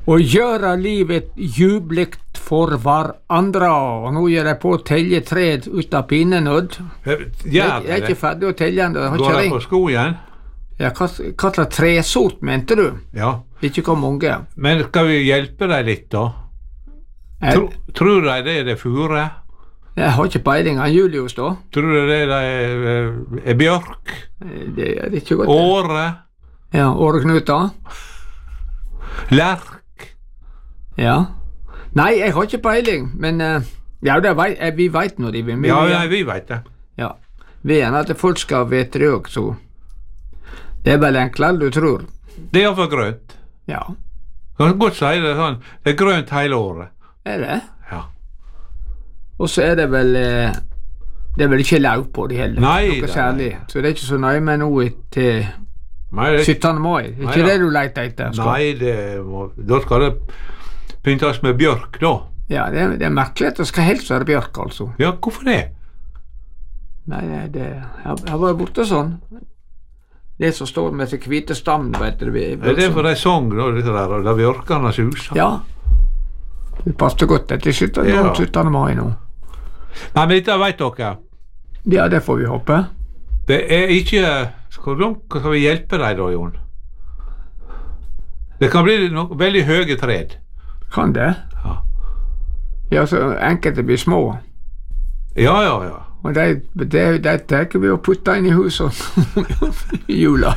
Og gjøre livet jubligt for hverandre. Og nå gjør jeg på å telle tred ut av pinenødd. Jeg er ikke ferdig å telle ennå. Går det på sko igjen? Ja, hva slags tresort mente du? Ja. Ikke hvor mange. Men skal vi hjelpe deg litt da? Tror du det er fure? Jeg har ikke peiling av Julius da. Tror du det er bjørk? Det er ikke godt. Åre? Ja, åreknuta. Lerk? Ja. Nei, jeg har ikke peiling, men ja, vi vet nå det. Ja, vi vet det. Ja. Vi er at folk skal vite det også, så det er vel enklere du tror. Det er for grønt. Ja. Kan godt si det sånn, det er grønt hele året. Er det? Ja. Og så er det vel ikke laug på det heller. Nei, noe særlig. Så det er ikke så nøye med noe til 17. mai. Det er ikke det du leter etter? Nei, da skal det pyntes med bjørk da. Ja, det er merkelig at det skal helst være bjørk, altså. Ja, hvorfor det? Nei, jeg har vært borte sånn. Det som står med til hvite stammen, vet du. Er det for de sang da, da bjørkene suser? Ja. Det passer godt etter 17. mai nå. Nei, men dette vet dere. Ja, det får vi håpe. Det er ikke... Skal vi hjelpe deg da, Jon? Det kan bli veldig høye tred. Kan det? Ja. Ja, så enkelte blir små. Ja. Og de tenker vi å putte inn i huset i jula.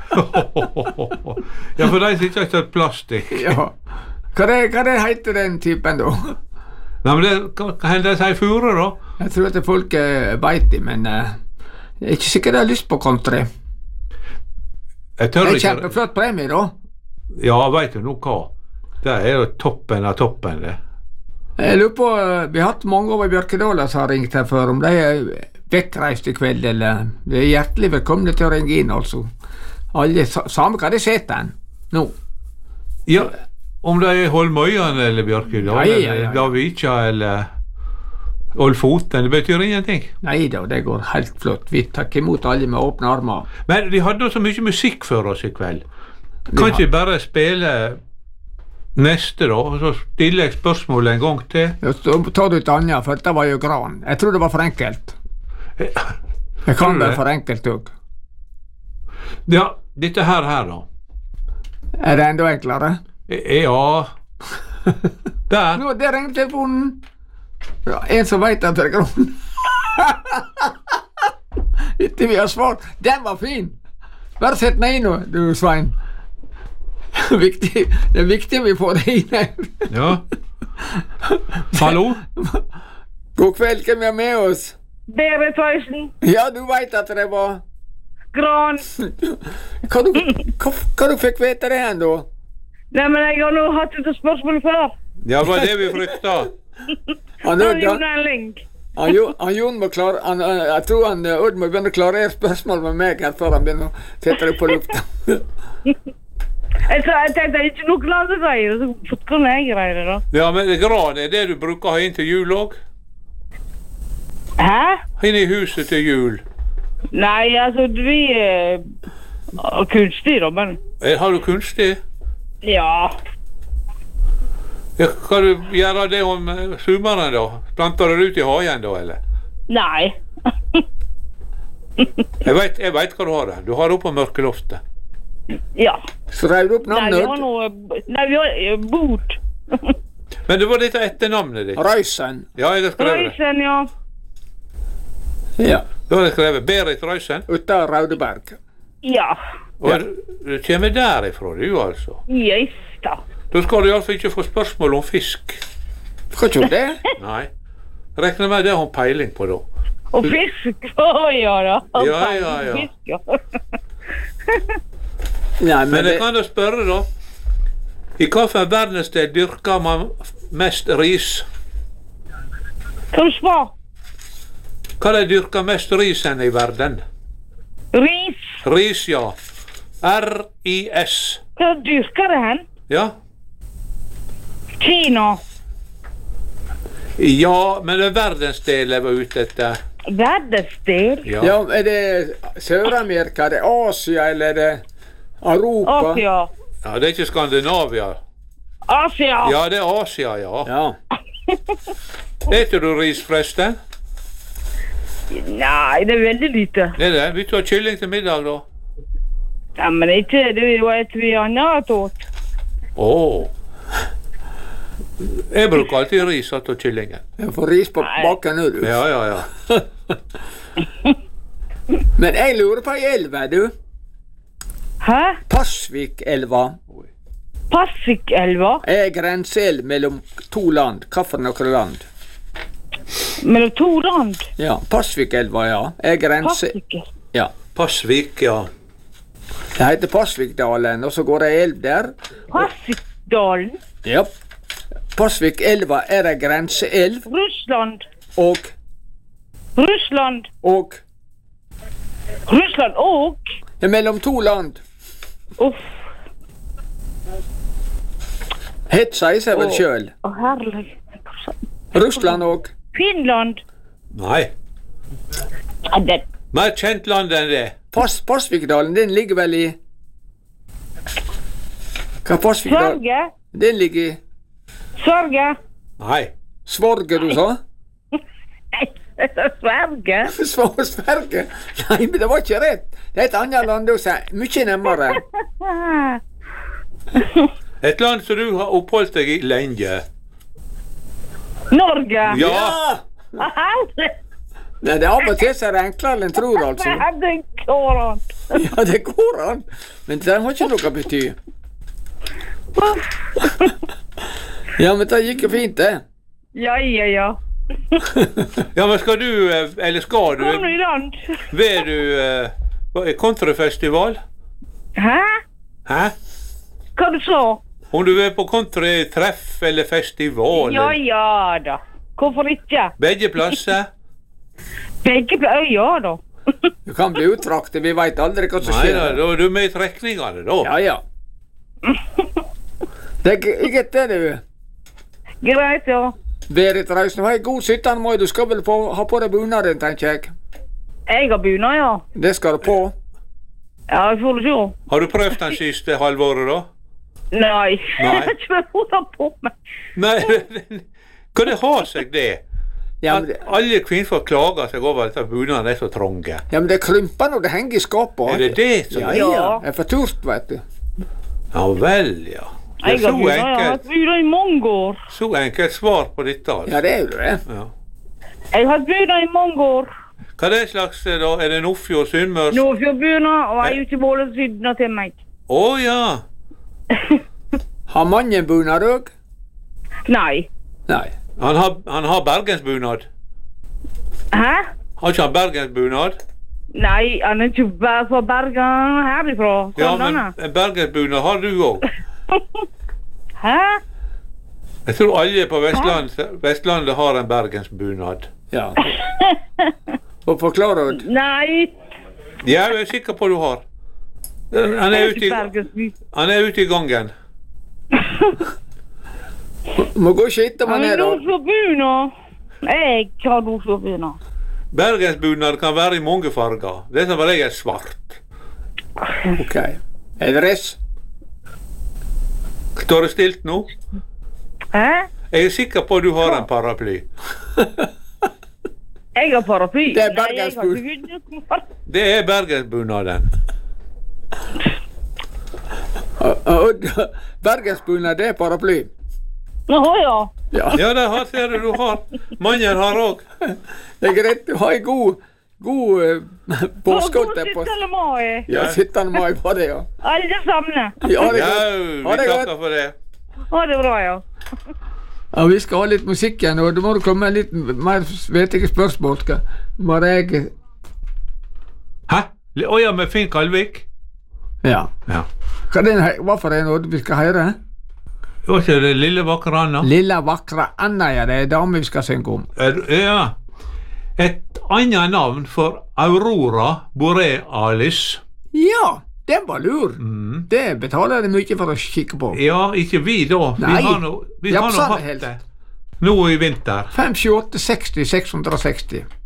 Ja, for de sitter ikke til plastikk. Ja. Hva det heter den typen da? Nei, men hva hender det sier fure da? Jeg tror at folk vet det, men jeg er ikke sikkert jeg har lyst på country. Det er kjempeflott premie da. Ja, vet du nå hva? Det er jo toppen av toppen det. Jeg lurer på, vi har hatt mange over Bjørkedala som har ringt her før, om de er vekkreist i kveld, eller de er hjertelig velkomne til å ringe inn, altså. Alle, samme hva de setter den, nå. Ja, om det er Holmøyan eller Bjørkedala, eller Davika, eller Olfoten, det betyr ingenting. Nei da, det går helt flott. Vi takker imot alle med åpne armer. Men vi hadde så mye musikk for oss i kveld. Kan ikke bare spille neste da, og så stiller jeg spørsmålet en gang til? Ja, så tar du et annet, for dette var jo gran. Jeg tror det var for enkelt. Jeg kan være for enkelt også. Ja, dette her da. Er det enda enklere? Ja. Der. Nå, der ringer telefonen. Ja, en som vet at det er gran. Etter vi har svart. Den var fin. Bare sett den inn nå, du Svein. Det er viktig at vi får det inn. Ja. Hallo? God kveld, hvem er med oss? Berit Høysen. Ja, du vet at det var Gran. Hva du fikk vite det hen da? Nei, men jeg har nå hatt et spørsmål før. Ja, var det vi frykta? Han gjorde en link. Jon må klare, jeg tror Odd må begynne å klarere spørsmål med meg her før han begynner å sette det på lufta. Jeg tenkte ikke noe glasegreier, så fort kan jeg greie det da. Ja, men gran er det du bruker å ha inn til jul også? Hæ? Inn i huset til jul? Nei, altså, vi har kunstig da, men... Har du kunstig? Ja. Kan du gjøre det om sommeren da? Planter du ut i hagen da, eller? Nei. jeg vet hva du har der. Du har det oppe på mørkeloftet. Ja. Skrev du opp navnet? Nei, vi har noe... Nei, vi har bot. Men det var dette etternavnet ditt. Røysen. Ja, jeg har skrevet det. Røysen, ja. Ja. Da har jeg skrevet Berit Røysen. Ute av Raudeberg. Ja. Og du kommer derifra, du altså? Yes, da. Da skal du i hvert fall ikke få spørsmål om fisk. Skal ikke det? Nei. Regner med det har peiling på da. Og fisk? Ja da. Ja. Fisk, ja. Nei, men jeg kan da spørre da. I hvilken verdensdel dyrker man mest ris? Kan du svare? Hva de dyrker mest ris enn i verden? Ris? Ris, ja. R-I-S. Hva dyrker det hen? Ja. Kina? Ja, men det er verdensdel jeg var ute etter. Verdensdel? Ja, er det Sør-Amerika, er det Asia, eller er det Europa? Asia. Ja, det er ikke Skandinavia. Asia. Ja, det er Asia, ja. Ja. Eter du ris, forresten? Nei, det er veldig lite. Det er det. Vil du ha kylling til middag, da? Ja, men ikke, det er jo et vi annet åt. Åh. Jeg bruker alltid ris til kyllingen. Jeg får ris på bakken nå, du. Ja, ja, ja. Men jeg lurer på ei elv, du. Hæ? Pasvikelva Pasvikelva? er grenseelv mellom to land. Hva for noe land? Mellom to land? Ja, Pasvikelva, ja. Er grense... Pasvik. Ja. Pasvik, ja. Det heter Pasvikdalen, og så går det ei elv der. Pasvikdalen? Ja. Pasvikelva er ei grenseelv, Russland. og Russland. Russland og? er mellom to land. Uff. Het sier seg vel sjøl. Å, herlig. Russland og Finland. Nei. Ja, det... Mer kjent land enn det. Pasvikdalen, den ligger vel i... Hva Pasvikdalen? Sverige. Den ligger i Sverige. Nei. Svorge, du sa? Nei, det er Sverige. Sverige? Nei, men det var ikke rett. Det er et annet land også, mye nærmere. Et land som du har oppholdt deg i lenge. Norge. Ja. Nei, det er av og til så er det enklere enn tror, altså. Det går an. Ja, det går an, men det har ikke noe å bety. Ja, men det gikk jo fint, det. Ja. Ja, men skal du, eller skal du, Kom i land. ved du kontrafestival? Hæ? Hæ? Hva du sa? Om du er på kontratreff eller festival? Ja da. Hvorfor ikke? Begge plasser? Begge på øya da. Du kan bli uttraktet, vi vet aldri hva som Nei skjer. da, da er du med i trekningene da. Ja. Det er ikke det, du. Greit, ja. Berit Reisen, ha en god 17. mai. Du skal vel ha på deg bunaden, tenker jeg. Jeg har bunad, ja. Det skal du på. Ja, jeg får det se. Har du prøvd den siste halvåret da? Nei. Nei. Jeg vet ikke hva jeg på meg. Nei, kan det ha seg det? Ja, At men det, alle kvinnfolk klager seg over at bunaden er så trånge. ja, men det krymper når det henger i skapet. Er det det som Ja, er? ja. Det er for turt, vet du. Ja vel, ja. Det Jeg er har så bunad, jeg har hatt enkelt, bunad i mange år. så enkelt svar på dette. Altså. Ja, det er jo det. Ja. Jeg har hatt bunad i mange år. Hva er det slags da? Er det Nordfjord, Sunnmørs? Nordfjordbunad, og jeg er ute i Bålesydna til meg. Å ja. Har mannen bunad òg? Nei. Nei. Han har bergensbunad. Hæ? Har ikke han bergensbunad? Nei, han er ikke bare fra Bergen herifra. Ja, Hvordan men en bergensbunad har du òg. Hæ? Jeg tror alle på Vestlandet har en bergensbunad. Ja. Og forklare ut. Nei. Ja, jeg er sikker på du har. Han er ute i gangen. Må gå og skite Han man er er da. Nordfjordbunad. Jeg har Nordfjordbunad. Bergensbunad kan være i mange farger. Det som regel er svart. Ok. Er det dress? Står det stilt nå? Hæ? Jeg er sikker på at du har en paraply. Jeg har paraply. Det er Nei, jeg har bergensbunad. ikke- Det er bergensbunaden. Bergensbunad, det er paraply. Nå, ja. Ja, Ja, det har, ser du har. Mannen har òg. det er greit. Ha en god påske. God 17. mai. Ja, 17. mai var det, ja. Alle sammen. Ja, det er Ja, godt. vi Ha det takker godt. for det. Ha det bra, ja. Ja, vi skal ha litt musikk igjen, og da må det komme litt mer vetige spørsmål. Må jeg... Hæ? Å ja, med Finn Kalvik? Ja. Ja. Hva for en ord vi skal høre? Var ikke det Lille vakre Anna? Lilla vakre Anna, ja, det er dame vi skal synge om. Ja. Et annet navn for Aurora Borealis. Ja, den var lur. Det betaler det mye for å kikke på. Ja, ikke vi da. Nei, Vi har nå Japsane hatt helt. det. Nå i vinter. 5, 7, 8, 60, 660.